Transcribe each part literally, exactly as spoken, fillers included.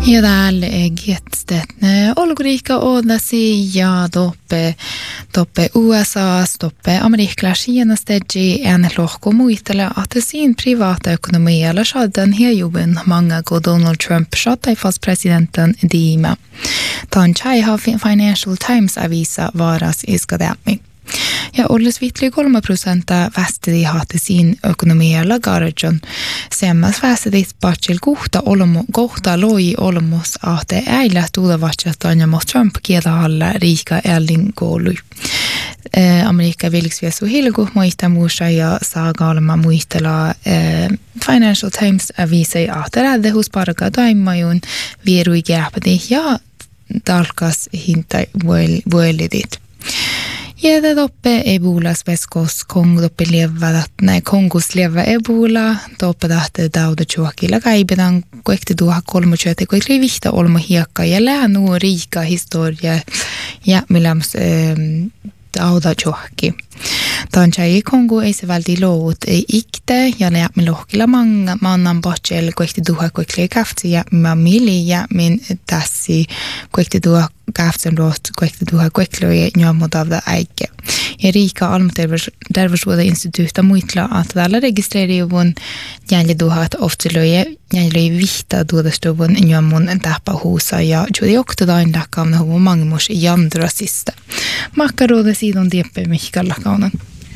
Ja täällä Egetstet olgurika odasi ja toppe toppe U S A toppe amerikkalaisina stegi en lohko muistella att sin privata ekonomi eller skadden här jobben många go Donald Trump shot i fast presidenten Dima. Tan chai har Financial Times avisa varas iskadami. Ja olles vitli kolme prosenttia västedi haatte sin ekonomialla garjon semmas västedit patsil kohta olmo kohta loi olmos ahte äillä tulevaisuutta mot Trump kieltä alla riika ellinkoulu. Eh, Amerikka vilksviesu hilgu muista muussa ja saagalma muistella eh, Financial Times avisei ahte rädde hos parka daimajun vierui gäpedi ja talkas hinta vuelidit. Ja det toppe Ebolas veskos Kongo toppe leva nej Kongos leva Ebola toppe dahte dauda chuakilla kaibedan koekte duha kolmochete koekli vihta olmo hiekka ja läänu riika historia ja milams dauda chuakki. Tanchai Kongo ei se väldi loot ei ikte ja ne me lohkilla manga mannan bachel koekte duha koekli kaftsi ja mamili ja min tassi koekte duha kaftsen root koekte duha koekli ja modavda aike. Ja riika almaterveysvuoda instituutta muitla att tällä registreriuvun jäljä duhat oftilöje jäljä vihta duodastuvun ja mun tappa huusa ja juuri oktodain lakkaamna huvun mangimus jandrasista. Makkaruuda sidon tieppe mihkalla kaunan.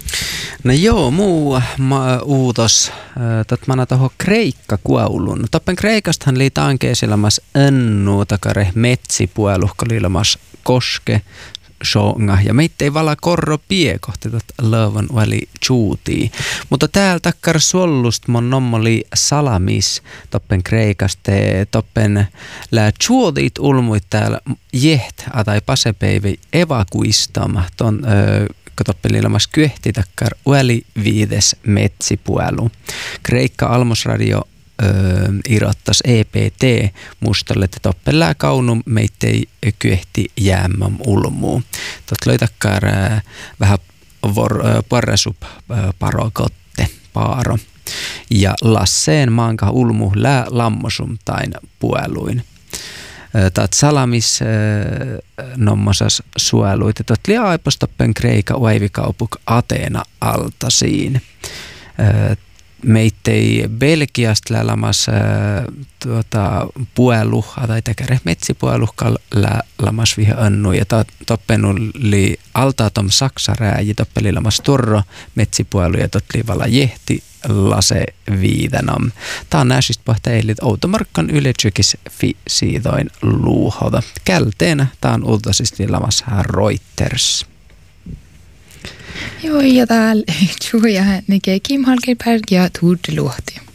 No joo, muu ma, uutos, että mä tuohon Kreikka kuulun. Toppen Kreikastahan lii taankeesilamas ennu takare metsipueluhko liilamas koske shonga ja meitä ei vala korro piekohti tot löövän väli chuutii. Mutta täällä takkar suollust mon nommoli salamis toppen Kreikaste toppen lää chuutit ulmuit täällä jeht atai pasepeivi evakuistama ton öö, Kotoppelilamas kyehti takkar ueli viides metsipuelu. Kreikka Almosradio öö, irottas E P T mustalle, että toppelää kaunum meittei kyehti jäämmän ulmuu. Tot löi takkar äh, vähän vor, äh, parresup äh, parokotte paaro. Ja lasseen maanka ulmu lää lammosum tain pueluin. Taat salamis nommosas sueluit. Tot liaipostoppen Kreika uivikaupuk Ateena altasiin. Meittei Belgiasta lälamas tuota, pueluha tai tekere metsipueluhka lälamas viha önnu. Ja toppenuli altaatom saksarääji toppelilamas turro metsipuelu ja totli vala jehti lase viidenam. Tää on näisistä pahteilit automarkkan yletykis fi siidoin luuhoda. Kälteenä tää on ultasisesti lamas Reuters. Joo, ja täällä Julia Nike Kim Halkerberg ja Tuurde Luhti.